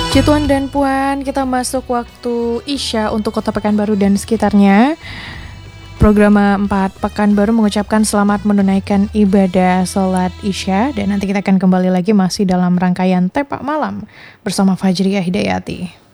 Tuan dan Puan, kita masuk waktu Isya untuk Kota Pekanbaru dan sekitarnya. Program 4 Pekanbaru mengucapkan selamat menunaikan ibadah sholat Isya. Dan nanti kita akan kembali lagi masih dalam rangkaian Tepak Malam bersama Fajriah Hidayati.